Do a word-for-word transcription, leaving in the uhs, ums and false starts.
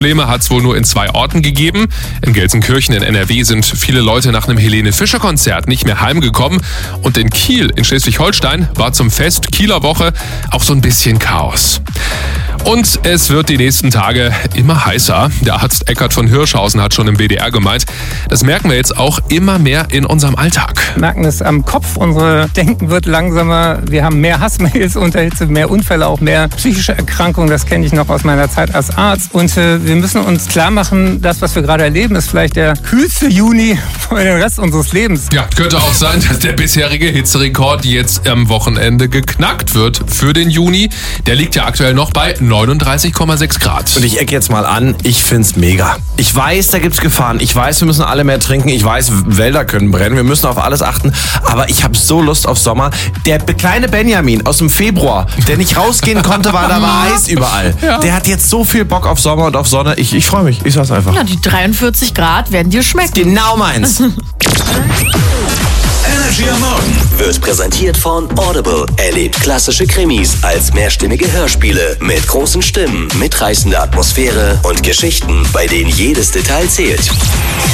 Probleme hat es wohl nur in zwei Orten gegeben. In Gelsenkirchen in N R W sind viele Leute nach einem Helene-Fischer-Konzert nicht mehr heimgekommen. Und in Kiel in Schleswig-Holstein war zum Fest Kieler Woche auch so ein bisschen Chaos. Und es wird die nächsten Tage immer heißer. Der Arzt Eckhard von Hirschhausen hat schon im W D R gemeint, das merken wir jetzt auch immer mehr in unserem Alltag. Wir merken es am Kopf, unser Denken wird langsamer, wir haben mehr Hassmails unter Hitze, mehr Unfälle, auch mehr psychische Erkrankungen, das kenne ich noch aus meiner Zeit als Arzt. Und äh, wir müssen uns klar machen, das, was wir gerade erleben, ist vielleicht der kühlste Juni für den Rest unseres Lebens. Ja, könnte auch sein, dass der bisherige Hitzerekord jetzt am Wochenende geknackt wird für den Juni. Der liegt ja aktuell noch bei neununddreißig Komma sechs Grad. Und ich ecke jetzt mal an, ich find's mega. Ich weiß, da gibt's Gefahren. Ich weiß, wir müssen alle mehr trinken. Ich weiß, Wälder können brennen. Wir müssen auf alles achten. Aber ich habe so Lust auf Sommer. Der kleine Benjamin aus dem Februar, der nicht rausgehen konnte, weil da war Eis überall. Ja. Der hat jetzt so viel Bock auf Sommer und auf Sonne. Ich, ich freue mich. Ich sag's einfach. Ja, die dreiundvierzig Grad werden dir schmecken. Genau meins. Energy am Morgen wird präsentiert von Audible. Erlebt klassische Krimis als mehrstimmige Hörspiele mit großen Stimmen, mitreißender Atmosphäre und Geschichten, bei denen jedes Detail zählt.